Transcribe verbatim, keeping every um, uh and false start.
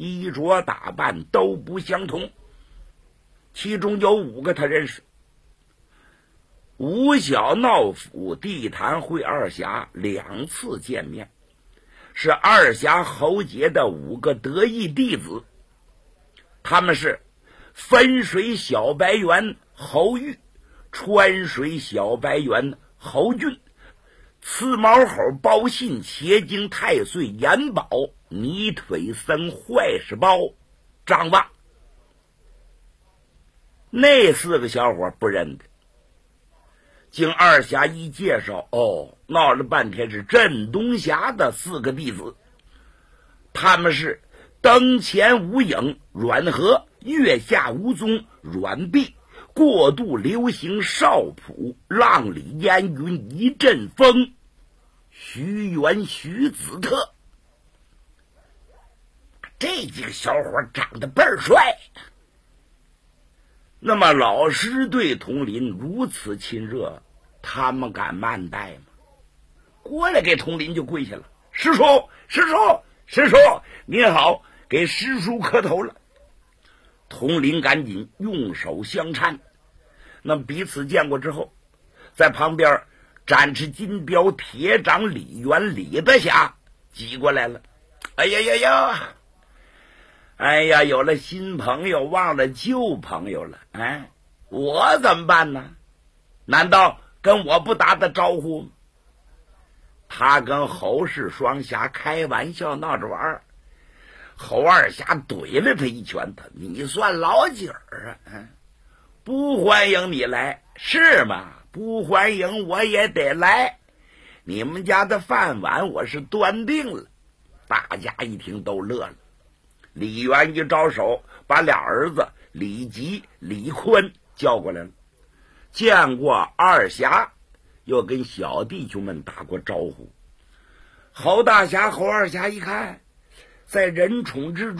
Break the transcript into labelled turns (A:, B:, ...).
A: 衣着打扮都不相同，其中有五个他认识。吴小闹府地坛会二侠两次见面，是二侠侯杰的五个得意弟子，他们是汾水小白猿侯玉、川水小白猿侯俊、刺毛猴包信、茄精太岁严宝、泥腿僧坏事包张望。那四个小伙不认得，经二侠一介绍，哦，闹了半天是镇东峡的四个弟子，他们是灯前无影阮和、月下无踪阮碧、过度流行少普、浪里烟云一阵风徐元徐子特。这几个小伙长得倍儿帅。那么老师对童林如此亲热，他们敢慢待吗？过来给童林就跪下了，师叔师叔师叔您好，给师叔磕头了。童林赶紧用手相搀，那么彼此见过之后，在旁边展翅金标铁掌李元李大侠挤过来了。哎呀呀呀，哎呀，有了新朋友忘了旧朋友了。哎，我怎么办呢？难道跟我不打的招呼吗？他跟侯氏双侠开玩笑闹着玩，侯二侠怼了他一拳，他你算老几儿啊？不欢迎你来是吗？不欢迎我也得来，你们家的饭碗我是端定了。大家一听都乐了。李元一招手，把俩儿子李吉、李坤叫过来了，见过二侠，又跟小弟兄们打过招呼。侯大侠、侯二侠一看，在人宠之中